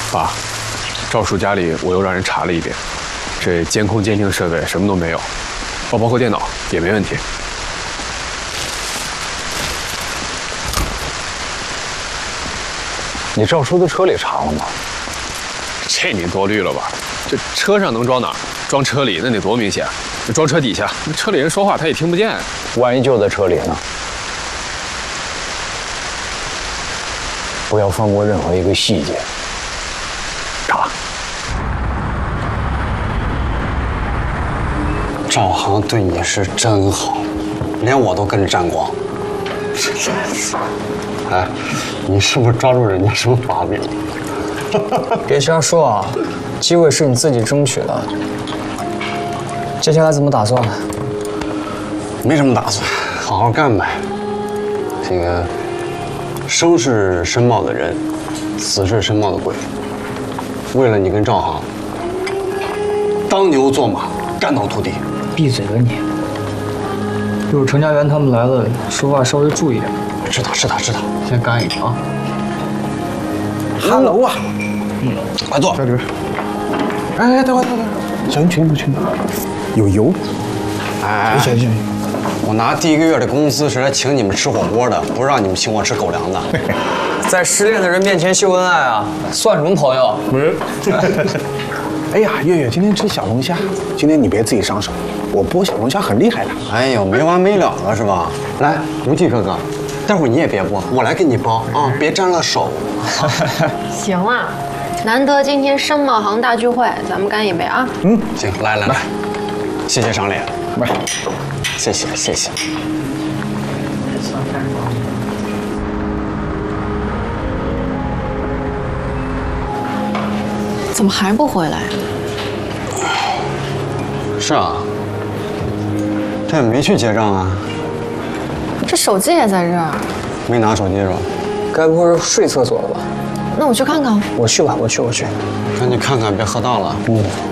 爸，赵叔家里我又让人查了一遍，这监控鉴定设备什么都没有，包括电脑也没问题。 你赵叔的车里查了吗？ 这你多虑了吧？这车上能装哪儿？装车里那得多明显！这装车底下，车里人说话他也听不见。 万一就在车里呢？不要放过任何一个细节。查。 赵航对你是真好，连我都跟着沾光。哎，你是不是抓住人家什么把柄？ 别瞎说啊！机会是你自己争取的。接下来怎么打算？ 没什么打算，好好干呗。这个生是申报的人，死是申报的鬼。为了你跟赵航，当牛做马，干到秃地。 闭嘴吧你！一会儿程家元他们来了，说话稍微注意点。 知道，先干一个啊。 哈喽啊， 快坐。 在这边。哎，等会儿，小心裙子，有油。 哎， 行， 我拿第1个月的工资是来请你们吃火锅的，不是让你们请我吃狗粮的。 在失恋的人面前秀恩爱啊，算什么朋友？ 哎呀，月，今天吃小龙虾，今天你别自己上手，我剥小龙虾很厉害的。 哎呦，没完没了了是吧？来，无忌哥哥，待会儿你也别剥，我来给你包啊，别沾了手。 行了，难得今天申报行大聚会，咱们干一杯啊！ 行，来，谢谢赏脸，谢谢。 怎么还不回来？ 是啊，他也没去结账啊， 这手机也在这儿， 没拿手机是吧？ 该不会是睡厕所了吧？ 那我去看看。 我去吧，我去。 赶紧看看，别喝大了。